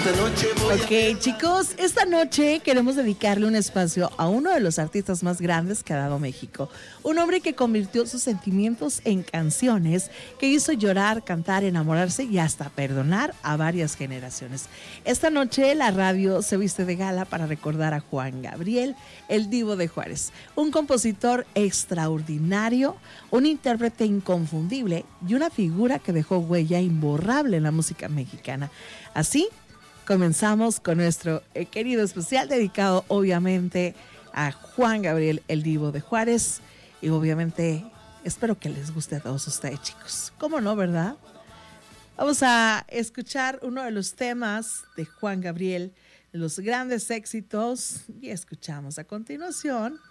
Ok, chicos, esta noche queremos dedicarle un espacio a uno de los artistas más grandes que ha dado México. Un hombre que convirtió sus sentimientos en canciones, que hizo llorar, cantar, enamorarse y hasta perdonar a varias generaciones. Esta noche la radio se viste de gala para recordar a Juan Gabriel, el Divo de Juárez. Un compositor extraordinario, un intérprete inconfundible y una figura que dejó huella imborrable en la música mexicana. Así comenzamos con nuestro querido especial dedicado obviamente a Juan Gabriel, el Divo de Juárez. Y obviamente espero que les guste a todos ustedes, chicos. ¿Cómo no, verdad? Vamos a escuchar uno de los temas de Juan Gabriel, los grandes éxitos. Y escuchamos a continuación